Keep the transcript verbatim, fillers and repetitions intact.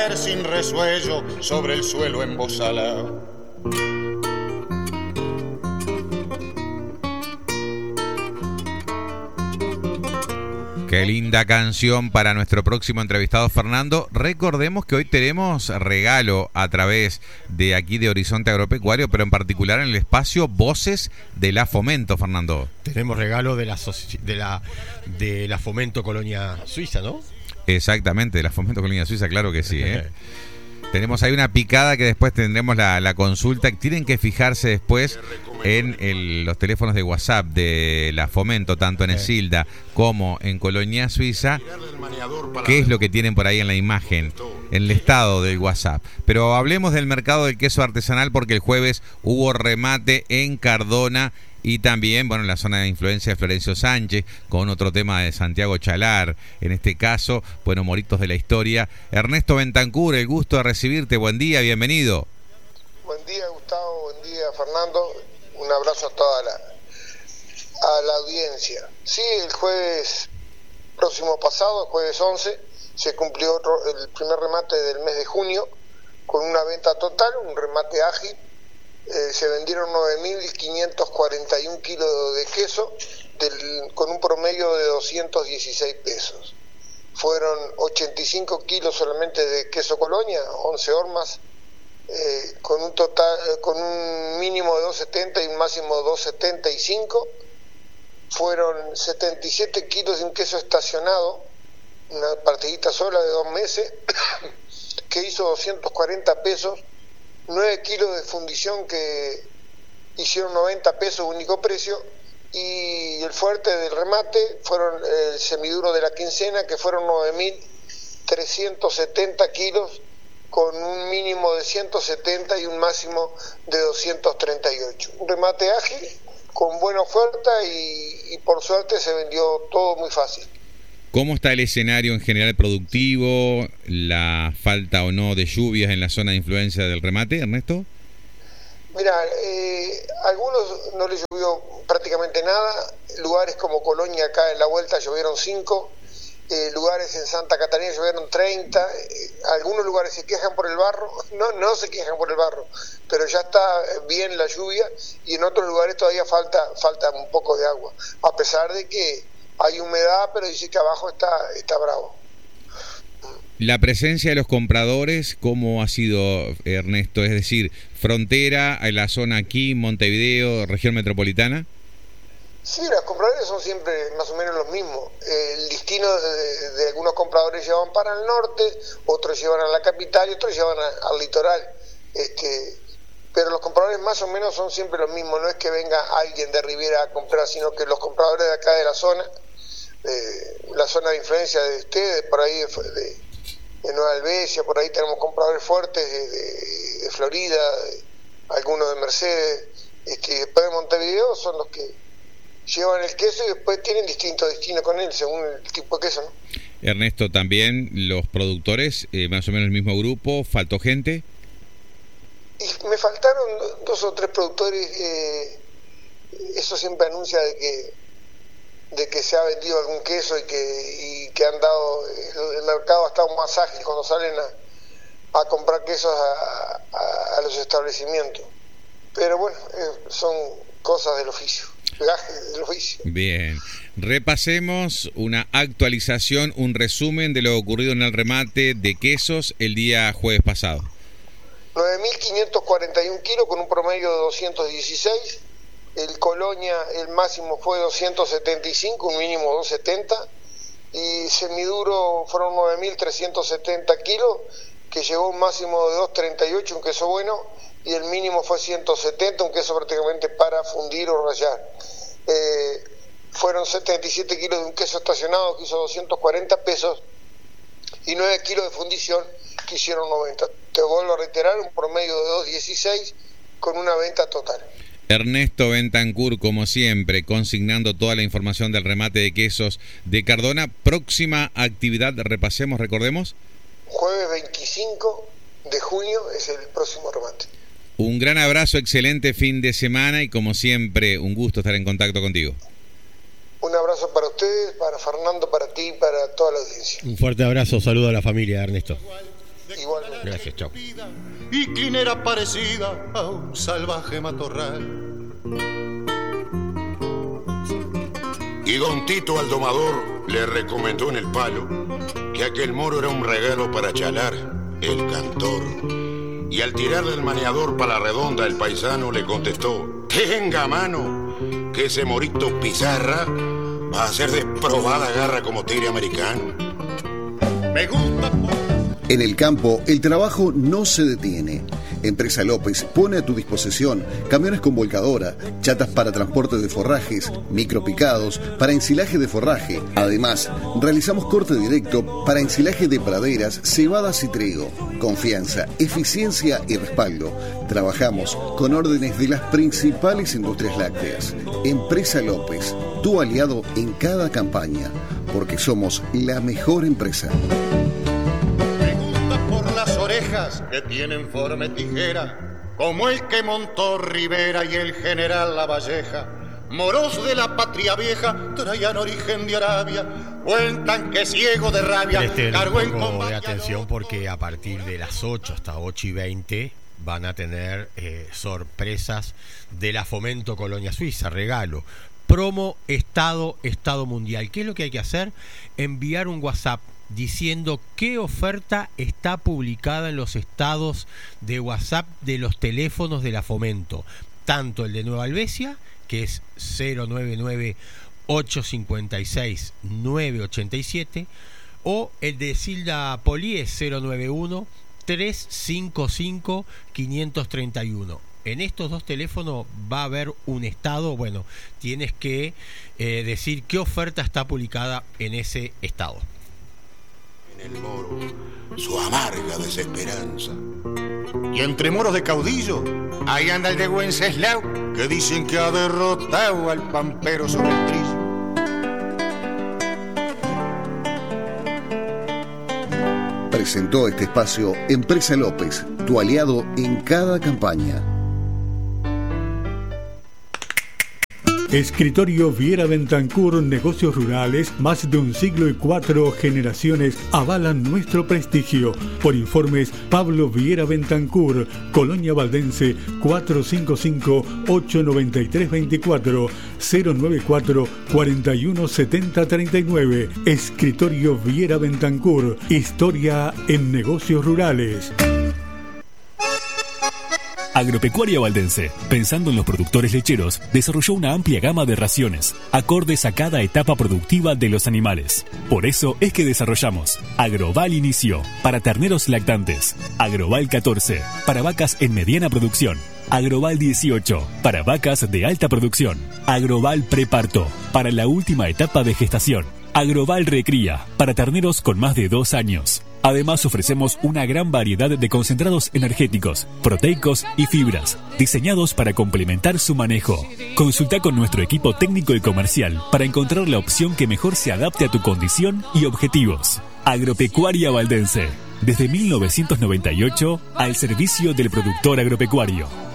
Sin resuello sobre el suelo embozalado. Qué linda canción para nuestro próximo entrevistado, Fernando. Recordemos que hoy tenemos regalo a través de aquí de Horizonte Agropecuario, pero en particular en el espacio Voces de la Fomento, Fernando. Tenemos regalo de la, de la, de la Fomento Colonia Suiza, ¿no? Exactamente, de la Fomento Colonia Suiza, claro que sí, ¿eh? Tenemos ahí una picada que después tendremos la, la consulta. Tienen que fijarse después en el, los teléfonos de WhatsApp de la Fomento, tanto en Esilda como en Colonia Suiza. ¿Qué es lo que tienen por ahí en la imagen, en el estado del WhatsApp? Pero hablemos del mercado del queso artesanal, porque el jueves hubo remate en Cardona y también, bueno, en la zona de influencia de Florencio Sánchez, con otro tema de Santiago Chalar, en este caso, bueno, Moritos de la Historia. Ernesto Bentancur, el gusto de recibirte, buen día, bienvenido. Buen día, Gustavo, buen día, Fernando, un abrazo a toda la, a la audiencia. Sí, el jueves próximo pasado, el jueves once, se cumplió otro, el primer remate del mes de junio, con una venta total, un remate ágil. Eh, se vendieron nueve mil quinientos cuarenta y un kilos de queso del, con un promedio de doscientos dieciséis pesos. Fueron ochenta y cinco kilos solamente de queso Colonia, once hormas, eh, con un total, eh, con un mínimo de dos setenta y un máximo de dos setenta y cinco. Fueron setenta y siete kilos de un queso estacionado, una partidita sola de dos meses, que hizo doscientos cuarenta pesos. nueve kilos de fundición que hicieron noventa pesos único precio, y el fuerte del remate fueron el semiduro de la quincena, que fueron nueve mil trescientos setenta kilos con un mínimo de ciento setenta y un máximo de doscientos treinta y ocho. Un remate ágil, con buena oferta y, y por suerte se vendió todo muy fácil. ¿Cómo está el escenario en general productivo? ¿La falta o no de lluvias en la zona de influencia del remate, Ernesto? Mira, eh, a algunos no les llovió prácticamente nada. Lugares como Colonia, acá en la vuelta, llovieron cinco. Eh, lugares en Santa Catarina llovieron treinta. Eh, algunos lugares se quejan por el barro. No, no se quejan por el barro, pero ya está bien la lluvia. Y en otros lugares todavía falta, falta un poco de agua. A pesar de que hay humedad, pero dice que abajo está, está bravo. La presencia de los compradores, ¿cómo ha sido, Ernesto? Es decir, frontera, en la zona aquí, Montevideo, región metropolitana. Sí, los compradores son siempre más o menos los mismos. El destino de, de algunos compradores llevan para el norte, otros llevan a la capital y otros llevan a, al litoral. Este, pero los compradores más o menos son siempre los mismos. No es que venga alguien de Rivera a comprar, sino que los compradores de acá de la zona, de la zona de influencia de ustedes, por ahí de, de, de Nueva Albesia, por ahí tenemos compradores fuertes de, de, de Florida, de, algunos de Mercedes, este, y después de Montevideo son los que llevan el queso y después tienen distintos destinos con él, según el tipo de queso, ¿no? Ernesto, también los productores, eh, más o menos el mismo grupo, ¿faltó gente? Y me faltaron dos o tres productores, eh, eso siempre anuncia de que de que se ha vendido algún queso y que, y que han dado, el mercado ha estado más ágil cuando salen a, a comprar quesos a, a, a los establecimientos. Pero bueno, eh, son cosas del oficio, gajes del oficio. Bien, repasemos una actualización, un resumen de lo ocurrido en el remate de quesos el día jueves pasado. nueve mil quinientos cuarenta y un kilos con un promedio de doscientos dieciséis. El Colonia, el máximo fue doscientos setenta y cinco, un mínimo de doscientos setenta, y semiduro fueron nueve mil trescientos setenta kilos, que llegó un máximo de doscientos treinta y ocho, un queso bueno, y el mínimo fue ciento setenta, un queso prácticamente para fundir o rallar. Eh, fueron setenta y siete kilos de un queso estacionado que hizo doscientos cuarenta pesos, y nueve kilos de fundición que hicieron noventa. Te vuelvo a reiterar, un promedio de doscientos dieciséis con una venta total. Ernesto Bentancur, como siempre, consignando toda la información del remate de quesos de Cardona. Próxima actividad, repasemos, recordemos. Jueves veinticinco de junio es el próximo remate. Un gran abrazo, excelente fin de semana y como siempre, un gusto estar en contacto contigo. Un abrazo para ustedes, para Fernando, para ti y para toda la audiencia. Un fuerte abrazo, saludo a la familia, Ernesto. Igualmente. Gracias, chao. Y clinera parecida a un salvaje matorral. Y don Tito al domador le recomendó en el palo que aquel moro era un regalo para chalar, el cantor. Y al tirarle el maneador para la redonda, el paisano le contestó: tenga mano, que ese morito Pizarra va a ser de probada garra como tigre americano. Me gusta. En el campo, el trabajo no se detiene. Empresa López pone a tu disposición camiones con volcadora, chatas para transporte de forrajes, micropicados para ensilaje de forraje. Además, realizamos corte directo para ensilaje de praderas, cebadas y trigo. Confianza, eficiencia y respaldo. Trabajamos con órdenes de las principales industrias lácteas. Empresa López, tu aliado en cada campaña, porque somos la mejor empresa. Las orejas que tienen forma de tijera, como el que montó Rivera y el general Lavalleja. Moros de la patria vieja traían origen de Arabia, cuentan que ciego de rabia Este cargó un en poco combate. de atención porque a partir de las ocho hasta ocho y veinte van a tener eh, sorpresas de la Fomento Colonia Suiza, regalo. Promo Estado, Estado Mundial. ¿Qué es lo que hay que hacer? Enviar un WhatsApp diciendo qué oferta está publicada en los estados de WhatsApp de los teléfonos de la Fomento, tanto el de Nueva Albesia, que es cero nueve nueve, ocho cinco seis, nueve ocho siete, o el de Silda Poli es cero nueve uno, tres cinco cinco, cinco tres uno. En estos dos teléfonos va a haber un estado, bueno, tienes que eh, decir qué oferta está publicada en ese estado. En el moro, su amarga desesperanza. Y entre moros de caudillo, ahí anda el de Wenceslao, que dicen que ha derrotado al pampero sobre el trillo. Presentó este espacio Empresa López, tu aliado en cada campaña. Escritorio Viera Bentancur, negocios rurales, más de un siglo y cuatro generaciones avalan nuestro prestigio. Por informes, Pablo Viera Bentancur, Colonia Valdense, cuatro cinco cinco, ocho nueve tres dos cuatro, cero nueve cuatro, cuatro uno siete cero tres nueve. Escritorio Viera Bentancur, historia en negocios rurales. Agropecuaria Valdense, pensando en los productores lecheros, desarrolló una amplia gama de raciones, acordes a cada etapa productiva de los animales. Por eso es que desarrollamos Agroval Inicio, para terneros lactantes, Agroval catorce, para vacas en mediana producción, Agroval dieciocho, para vacas de alta producción, Agroval Preparto, para la última etapa de gestación, Agroval Recría, para terneros con más de dos años. Además ofrecemos una gran variedad de concentrados energéticos, proteicos y fibras, diseñados para complementar su manejo. Consulta con nuestro equipo técnico y comercial para encontrar la opción que mejor se adapte a tu condición y objetivos. Agropecuaria Valdense, desde mil novecientos noventa y ocho al servicio del productor agropecuario.